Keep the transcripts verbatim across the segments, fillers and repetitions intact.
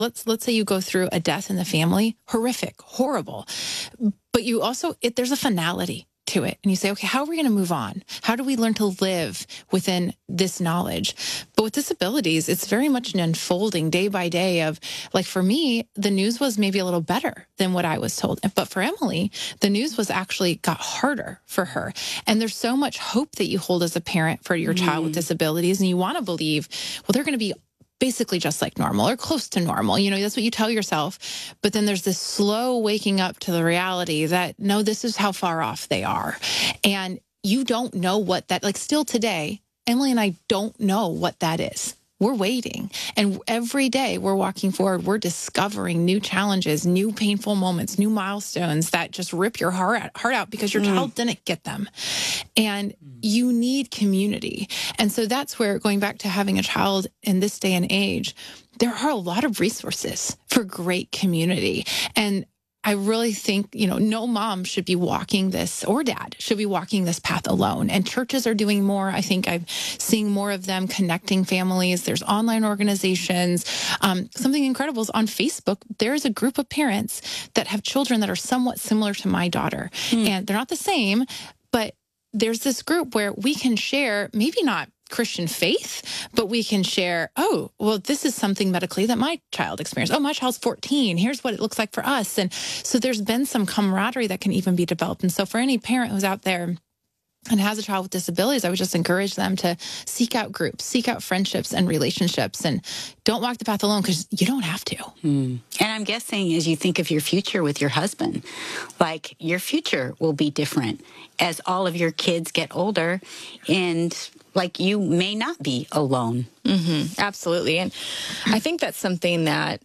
Let's let's say you go through a death in the family, horrific, horrible, but you also, it, there's a finality to it. And you say, okay, how are we going to move on? How do we learn to live within this knowledge? But with disabilities, it's very much an unfolding day by day of, like, for me, the news was maybe a little better than what I was told. But for Emily, the news was actually got harder for her. And there's so much hope that you hold as a parent for your mm. child with disabilities. And you want to believe, well, they're going to be basically just like normal or close to normal. You know, that's what you tell yourself. But then there's this slow waking up to the reality that, no, this is how far off they are. And you don't know what that, like, still today, Emily and I don't know what that is. We're waiting. And every day we're walking forward, we're discovering new challenges, new painful moments, new milestones that just rip your heart out, heart out because your mm. child didn't get them. And you need community. And so that's where, going back to having a child in this day and age, there are a lot of resources for great community. And I really think, you know, no mom should be walking this, or dad should be walking this path alone. And churches are doing more. I think I'm seeing more of them connecting families. There's online organizations. Um, something incredible is on Facebook. There's a group of parents that have children that are somewhat similar to my daughter. Mm. And they're not the same, but there's this group where we can share, maybe not Christian faith, but we can share, oh, well, this is something medically that my child experienced. Oh, my child's fourteen. Here's what it looks like for us. And so there's been some camaraderie that can even be developed. And so for any parent who's out there and has a child with disabilities, I would just encourage them to seek out groups, seek out friendships and relationships, and don't walk the path alone, because you don't have to. Hmm. And I'm guessing, as you think of your future with your husband, like, your future will be different as all of your kids get older, and like, you may not be alone. Mm-hmm. Absolutely. And I think that's something that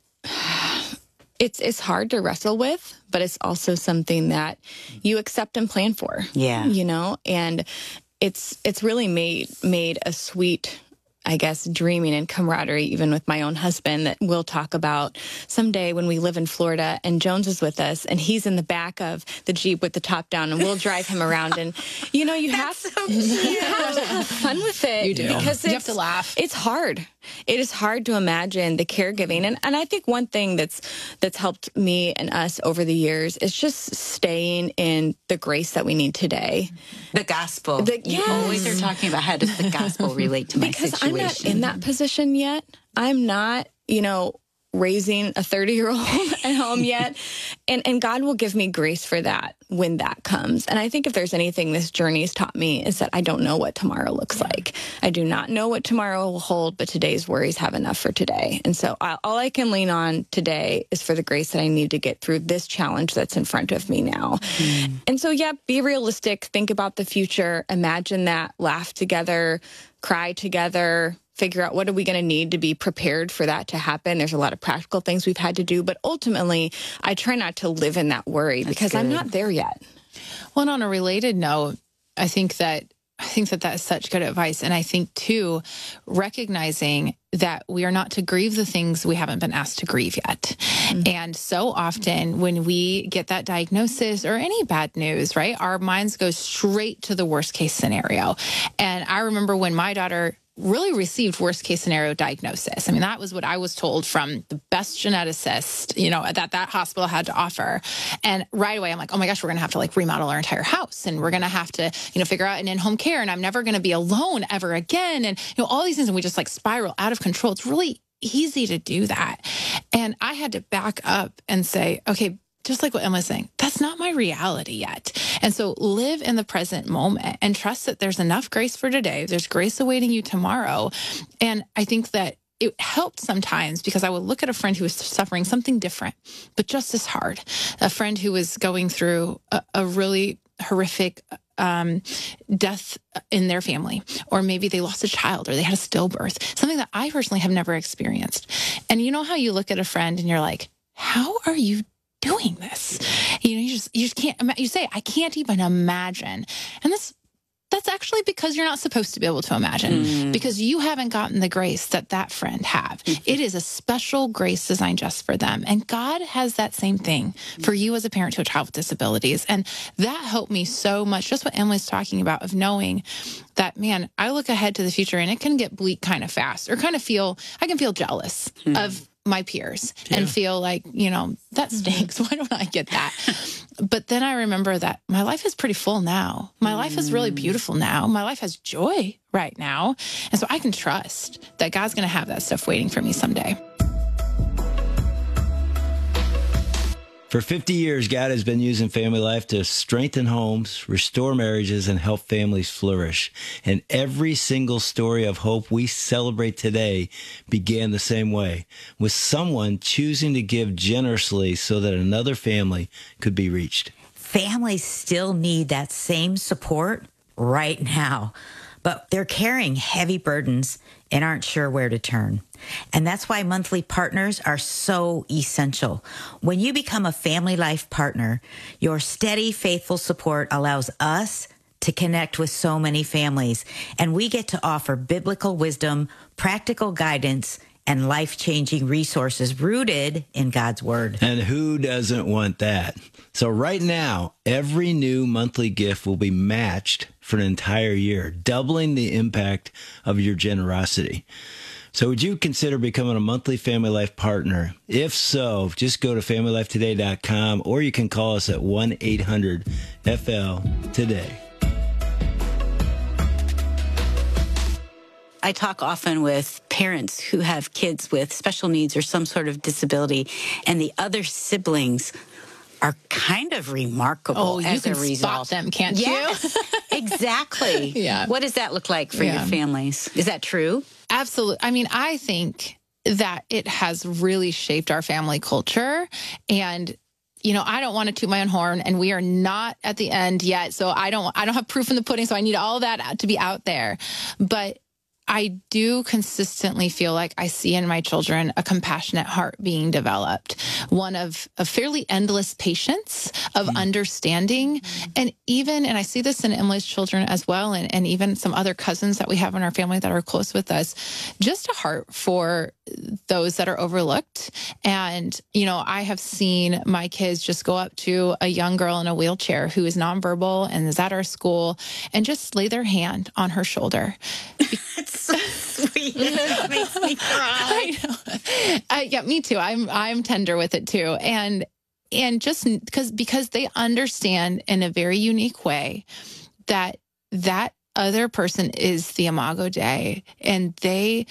it's it's hard to wrestle with, but it's also something that you accept and plan for. Yeah. You know, and it's it's really made made a sweet, I guess, dreaming and camaraderie, even with my own husband, that we'll talk about someday when we live in Florida and Jones is with us and he's in the back of the Jeep with the top down, and we'll drive him around. And, you know, you, have, so you have to have fun with it. You do. Because you have to laugh. It's hard. It is hard to imagine the caregiving. And, and I think one thing that's that's helped me and us over the years is just staying in the grace that we need today. The gospel. The, you yes. always are talking about, how does the gospel relate to my because situation? I'm not in that position yet. I'm not, you know, raising a thirty-year-old at home yet. And and God will give me grace for that when that comes. And I think if there's anything this journey has taught me, is that I don't know what tomorrow looks like. I do not know what tomorrow will hold, but today's worries have enough for today. And so I, all I can lean on today is for the grace that I need to get through this challenge that's in front of me now. Mm. And so, yeah, be realistic. Think about the future. Imagine that. Laugh together. Cry together. Figure out what are we going to need to be prepared for that to happen. There's a lot of practical things we've had to do, but ultimately, I try not to live in that worry. That's because good. I'm not there yet. Well, and on a related note, I think that I think that that is such good advice. And I think, too, recognizing that we are not to grieve the things we haven't been asked to grieve yet. Mm-hmm. And so often when we get that diagnosis or any bad news, right, our minds go straight to the worst case scenario. And I remember when my daughter really received worst case scenario diagnosis. I mean, that was what I was told from the best geneticist, you know, that that hospital had to offer. And right away, I'm like, oh my gosh, we're going to have to like remodel our entire house. And we're going to have to, you know, figure out an in-home care. And I'm never going to be alone ever again. And, you know, all these things. And we just like spiral out of control. It's really easy to do that. And I had to back up and say, okay, just like what Emma's saying, that's not my reality yet. And so live in the present moment and trust that there's enough grace for today. There's grace awaiting you tomorrow. And I think that it helped sometimes because I would look at a friend who was suffering something different, but just as hard. A friend who was going through a, a really horrific um, death in their family, or maybe they lost a child or they had a stillbirth, something that I personally have never experienced. And you know how you look at a friend and you're like, how are you doing this? You know, you just you just can't. You say, I can't even imagine, and that's that's actually because you're not supposed to be able to imagine, mm. because you haven't gotten the grace that that friend have. Mm-hmm. It is a special grace designed just for them, and God has that same thing for you as a parent to a child with disabilities, and that helped me so much. Just what Emily's talking about, of knowing that, man, I look ahead to the future, and it can get bleak kind of fast, or kind of feel I can feel jealous mm. of my peers yeah. and feel like, you know, that stinks. Why don't I get that? But then I remember that my life is pretty full now. My mm. life is really beautiful now. My life has joy right now. And so I can trust that God's going to have that stuff waiting for me someday. For fifty years, God has been using Family Life to strengthen homes, restore marriages, and help families flourish. And every single story of hope we celebrate today began the same way, with someone choosing to give generously so that another family could be reached. Families still need that same support right now, but they're carrying heavy burdens and aren't sure where to turn. And that's why monthly partners are so essential. When you become a Family Life partner, your steady, faithful support allows us to connect with so many families, and we get to offer biblical wisdom, practical guidance, and life-changing resources rooted in God's Word. And who doesn't want that? So right now, every new monthly gift will be matched for an entire year, doubling the impact of your generosity. So would you consider becoming a monthly Family Life partner? If so, just go to family life today dot com, or you can call us at one eight hundred F L today. I talk often with parents who have kids with special needs or some sort of disability, and the other siblings are kind of remarkable oh, you as can a result. Spot them, can't yes, you? Exactly. Yeah. What does that look like for yeah. your families? Is that true? Absolutely. I mean, I think that it has really shaped our family culture. And, you know, I don't want to toot my own horn, and we are not at the end yet. So I don't, I don't have proof in the pudding. So I need all that to be out there. But I do consistently feel like I see in my children a compassionate heart being developed, one of a fairly endless patience, of mm-hmm. understanding. And even, and I see this in Emily's children as well, and, and even some other cousins that we have in our family that are close with us, just a heart for those that are overlooked. And, you know, I have seen my kids just go up to a young girl in a wheelchair who is nonverbal and is at our school and just lay their hand on her shoulder. It's so sweet. It makes me cry. I know. Uh, yeah, me too. I'm I'm tender with it too, and and just because because they understand in a very unique way that that other person is the Imago Dei, and they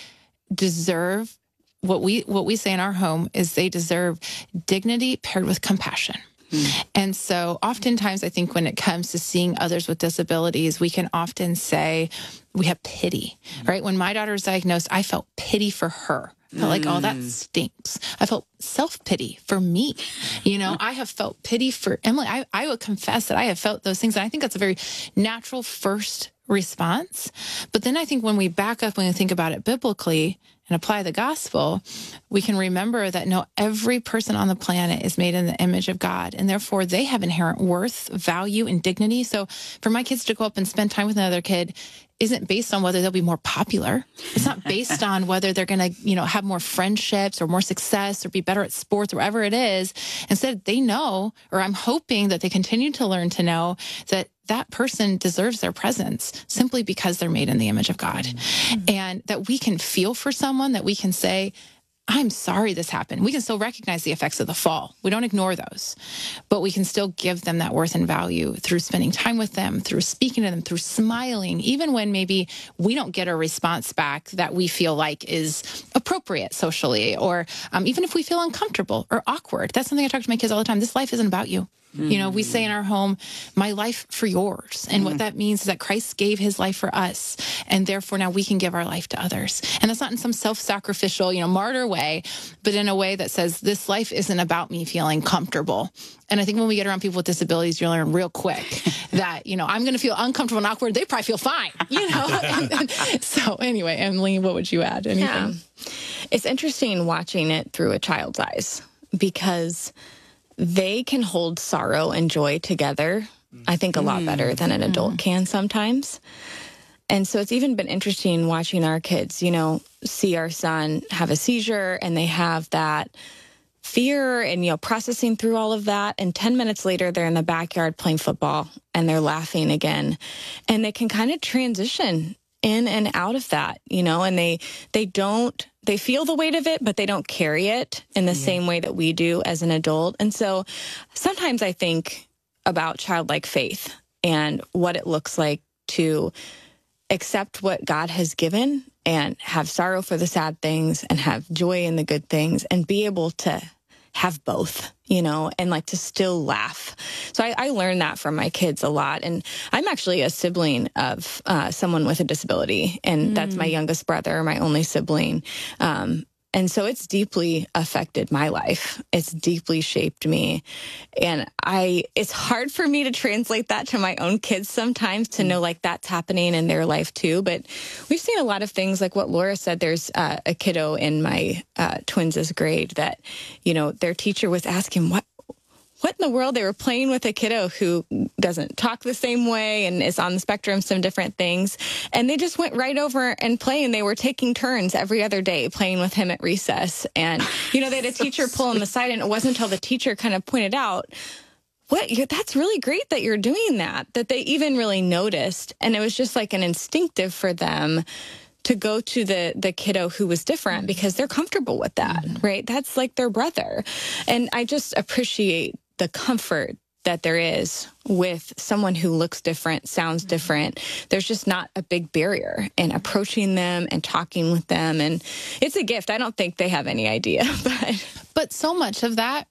deserve what we what we say in our home is they deserve dignity paired with compassion. And so oftentimes I think when it comes to seeing others with disabilities, we can often say we have pity, right? When my daughter was diagnosed, I felt pity for her. I felt like, oh, that stinks. I felt self-pity for me. You know, I have felt pity for Emily. I, I would confess that I have felt those things. And I think that's a very natural first response. But then I think when we back up, when we think about it biblically and apply the gospel, we can remember that no, every person on the planet is made in the image of God, and therefore they have inherent worth, value, and dignity. So for my kids to go up and spend time with another kid isn't based on whether they'll be more popular. It's not based on whether they're going to, you know, have more friendships or more success or be better at sports or whatever it is. Instead, they know, or I'm hoping that they continue to learn to know that that person deserves their presence simply because they're made in the image of God. Mm-hmm. And that we can feel for someone, that we can say, I'm sorry this happened. We can still recognize the effects of the fall. We don't ignore those, but we can still give them that worth and value through spending time with them, through speaking to them, through smiling, even when maybe we don't get a response back that we feel like is appropriate socially, or um, even if we feel uncomfortable or awkward. That's something I talk to my kids all the time. This life isn't about you. Mm. You know, we say in our home, my life for yours. And mm. what that means is that Christ gave his life for us. And therefore now we can give our life to others. And that's not in some self-sacrificial, you know, martyr way, but in a way that says this life isn't about me feeling comfortable. And I think when we get around people with disabilities, you learn real quick that, you know, I'm going to feel uncomfortable and awkward. They probably feel fine, you know? and, and, so anyway, Emily, what would you add? Anything? Yeah. It's interesting watching it through a child's eyes, because they can hold sorrow and joy together, I think, a lot better than an adult can sometimes. And so it's even been interesting watching our kids, you know, see our son have a seizure, and they have that fear and, you know, processing through all of that. And ten minutes later, they're in the backyard playing football and they're laughing again. And they can kind of transition in and out of that, you know, and they they don't they feel the weight of it, but they don't carry it in the yeah. same way that we do as an adult. And so sometimes I think about childlike faith and what it looks like to accept what God has given and have sorrow for the sad things and have joy in the good things and be able to have both, you know, and like to still laugh. So I, I learned that from my kids a lot. And I'm actually a sibling of uh, someone with a disability, and mm. that's my youngest brother, my only sibling. Um, and so it's deeply affected my life. It's deeply shaped me. And I, it's hard for me to translate that to my own kids sometimes, to know like that's happening in their life too. But we've seen a lot of things like what Laura said. There's uh, a kiddo in my uh, twins' grade that, you know, their teacher was asking, what, what in the world? They were playing with a kiddo who doesn't talk the same way and is on the spectrum, some different things. And they just went right over and playing. They were taking turns every other day playing with him at recess. And, you know, they had a teacher pull him aside, and it wasn't until the teacher kind of pointed out, what, that's really great that you're doing that, that they even really noticed. And it was just like an instinctive for them to go to the the kiddo who was different because they're comfortable with that, mm-hmm. right? That's like their brother. And I just appreciate the comfort that there is with someone who looks different, sounds different. There's just not a big barrier in approaching them and talking with them. And it's a gift. I don't think they have any idea. But but so much of that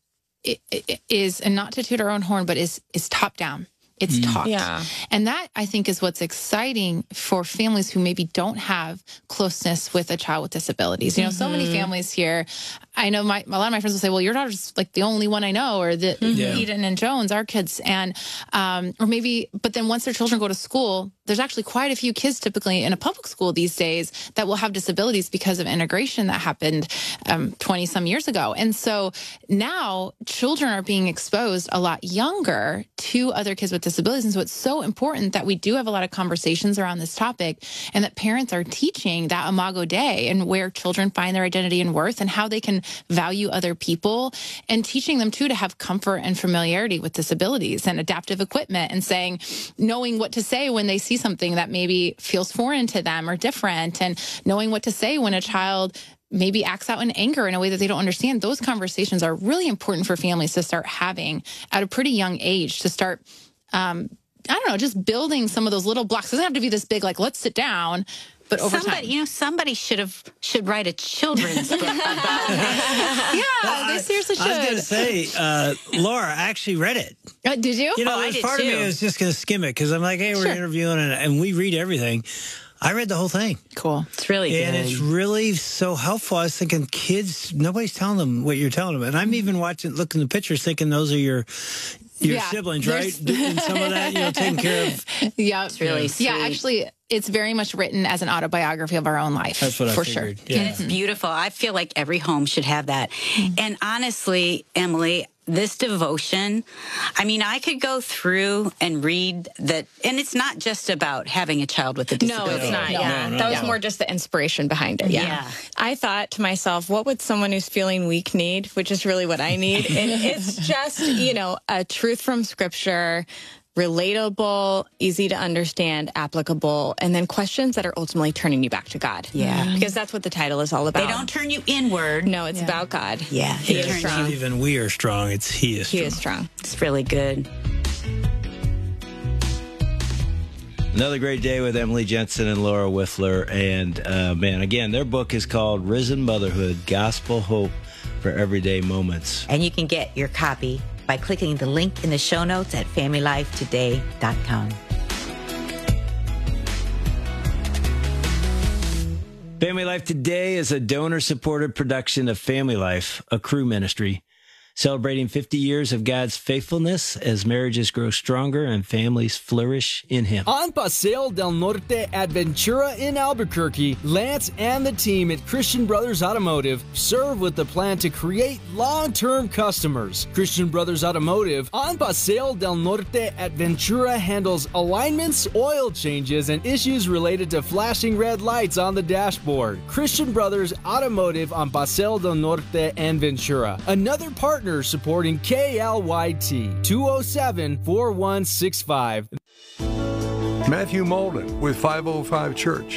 is, and not to toot our own horn, but is is top down. It's mm. taught. Yeah. And that, I think, is what's exciting for families who maybe don't have closeness with a child with disabilities. You know, mm-hmm. so many families here, I know my, a lot of my friends will say, well, your daughter's like the only one I know, or the mm-hmm. yeah. Eden and Jones, our kids. And, um, or maybe, but then once their children go to school, there's actually quite a few kids typically in a public school these days that will have disabilities because of integration that happened um, twenty some years ago. And so now children are being exposed a lot younger to other kids with disabilities. And so it's so important that we do have a lot of conversations around this topic, and that parents are teaching that Imago Dei and where children find their identity and worth and how they can value other people, and teaching them too to have comfort and familiarity with disabilities and adaptive equipment, and saying, knowing what to say when they see something that maybe feels foreign to them or different, and knowing what to say when a child maybe acts out in anger in a way that they don't understand. Those conversations are really important for families to start having at a pretty young age, to start, um, I don't know, just building some of those little blocks. It doesn't have to be this big, like, let's sit down. But over somebody, time, you know, somebody should have should write a children's book about that. Yeah, well, they seriously should. I was going to say, uh, Laura, I actually read it. Uh, did you? You know, oh, there's I did part too. of me that was just going to skim it because I'm like, hey, we're sure. interviewing and, and we read everything. I read the whole thing. Cool. It's really good. And it's really so helpful. I was thinking, kids, nobody's telling them what you're telling them. And I'm even watching, looking at the pictures, thinking those are your your yeah, siblings, right? And some of that, you know, taking care of. Yeah, it's really sweet. Yeah, actually, it's very much written as an autobiography of our own life. That's what I for figured. sure. Yeah. And it's beautiful. I feel like every home should have that. Mm-hmm. And honestly, Emily, this devotion, I mean, I could go through and read that, and it's not just about having a child with a disability. No, it's not. No, yeah, no, no, that was no. more just the inspiration behind it. Yeah. Yeah. I thought to myself, what would someone who's feeling weak need? Which is really what I need. And it's just, you know, a truth from Scripture, relatable, easy to understand, applicable, and then questions that are ultimately turning you back to God. Yeah. Because that's what the title is all about. They don't turn you inward. No, it's Yeah. about God. Yeah. He It is turns strong. Not even we are strong. It's he is strong. He is strong. It's really good. Another great day with Emily Jensen and Laura Wifler. And uh, man, again, their book is called Risen Motherhood, Gospel Hope for Everyday Moments. And you can get your copy by clicking the link in the show notes at family life today dot com. Family Life Today is a donor-supported production of Family Life, a crew ministry, celebrating fifty years of God's faithfulness as marriages grow stronger and families flourish in Him. On Paseo del Norte at Ventura in Albuquerque, Lance and the team at Christian Brothers Automotive serve with the plan to create long-term customers. Christian Brothers Automotive on Paseo del Norte at Ventura handles alignments, oil changes, and issues related to flashing red lights on the dashboard. Christian Brothers Automotive on Paseo del Norte and Ventura. Another partner supporting K L Y T, two oh seven, four one six five. Matthew Molden with five oh five Church.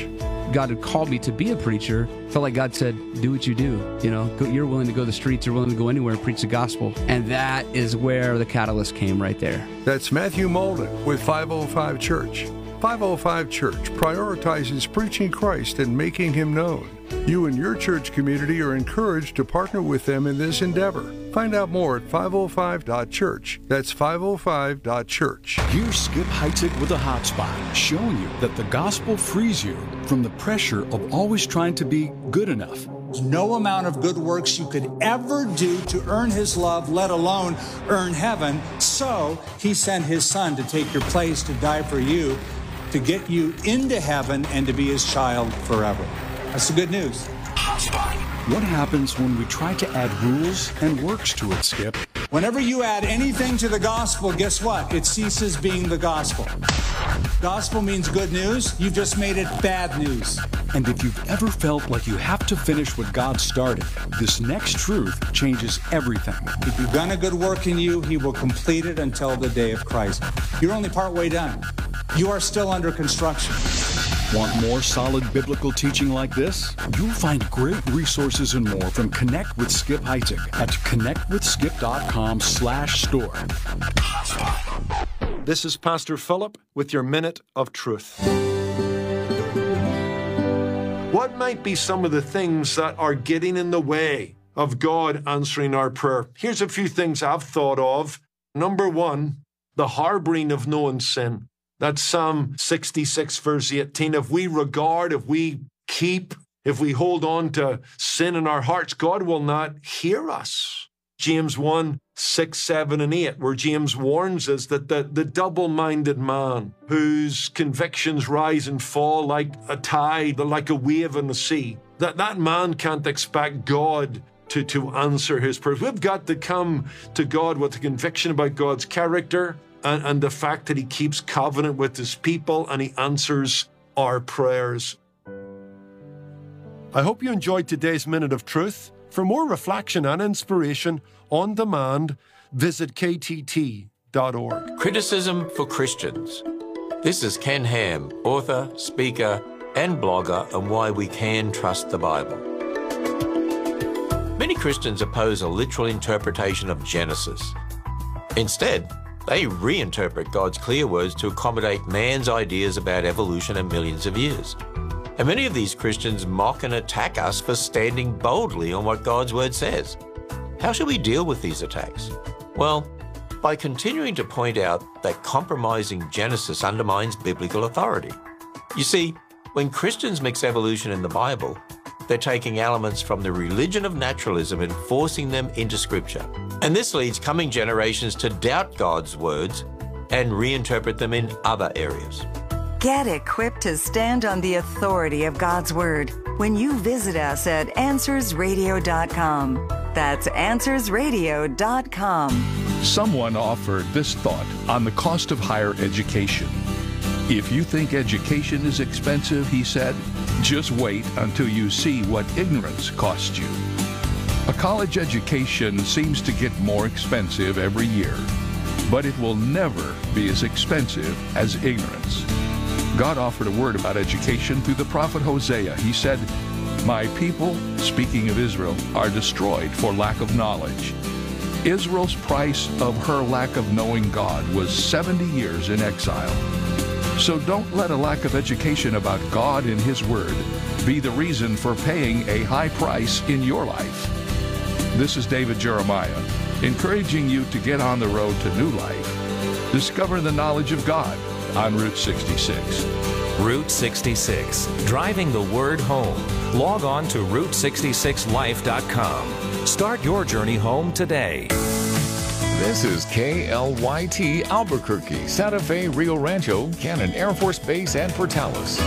God had called me to be a preacher, felt like God said, do what you do. You know, go, you're willing to go to the streets, you're willing to go anywhere and preach the gospel. And that is where the catalyst came right there. That's Matthew Molden with five oh five Church. five oh five Church prioritizes preaching Christ and making Him known. You and your church community are encouraged to partner with them in this endeavor. Find out more at five oh five dot church. That's five oh five dot church. Here's Skip Heitzig with a hotspot, showing you that the gospel frees you from the pressure of always trying to be good enough. No amount of good works you could ever do to earn His love, let alone earn heaven. So He sent His Son to take your place, to die for you, to get you into heaven and to be His child forever. That's the good news. What happens when we try to add rules and works to it, Skip? Whenever you add anything to the gospel, guess what? It ceases being the gospel. Gospel means good news. You've just made it bad news. And if you've ever felt like you have to finish what God started, this next truth changes everything. If you've done a good work in you, He will complete it until the day of Christ. You're only partway done. You are still under construction. Want more solid biblical teaching like this? You'll find great resources and more from Connect with Skip Heitzig at connect with skip dot com slash store. This is Pastor Philip with your Minute of Truth. What might be some of the things that are getting in the way of God answering our prayer? Here's a few things I've thought of. Number one, the harboring of known sin. That's Psalm sixty-six, verse eighteen. If we regard, if we keep, if we hold on to sin in our hearts, God will not hear us. James one, six, seven, and eight, where James warns us that the, the double-minded man, whose convictions rise and fall like a tide, like a wave in the sea, that that man can't expect God to, to answer his prayers. We've got to come to God with a conviction about God's character, And, and the fact that He keeps covenant with His people and He answers our prayers. I hope you enjoyed today's Minute of Truth. For more reflection and inspiration on demand, visit k t t dot org. Criticism for Christians. This is Ken Ham, author, speaker, and blogger on why we can trust the Bible. Many Christians oppose a literal interpretation of Genesis. Instead, they reinterpret God's clear words to accommodate man's ideas about evolution and millions of years. And many of these Christians mock and attack us for standing boldly on what God's word says. How should we deal with these attacks? Well, by continuing to point out that compromising Genesis undermines biblical authority. You see, when Christians mix evolution in the Bible, they're taking elements from the religion of naturalism and forcing them into Scripture. And this leads coming generations to doubt God's words and reinterpret them in other areas. Get equipped to stand on the authority of God's Word when you visit us at answers radio dot com. That's answers radio dot com. Someone offered this thought on the cost of higher education. If you think education is expensive, he said, just wait until you see what ignorance costs you. A college education seems to get more expensive every year, but it will never be as expensive as ignorance. God offered a word about education through the prophet Hosea. He said, my people, speaking of Israel, are destroyed for lack of knowledge. Israel's price of her lack of knowing God was seventy years in exile. So don't let a lack of education about God and His Word be the reason for paying a high price in your life. This is David Jeremiah, encouraging you to get on the road to new life. Discover the knowledge of God on Route sixty-six. Route sixty-six, driving the word home. Log on to route sixty-six life dot com. Start your journey home today. This is K L Y T Albuquerque, Santa Fe, Rio Rancho, Cannon Air Force Base, and Portales.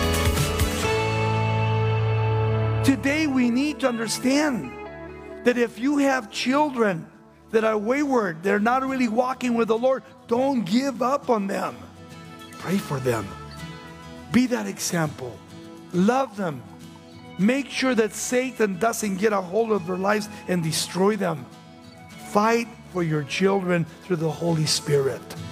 Today we need to understand that if you have children that are wayward, they're not really walking with the Lord, don't give up on them. Pray for them. Be that example. Love them. Make sure that Satan doesn't get a hold of their lives and destroy them. Fight for your children through the Holy Spirit.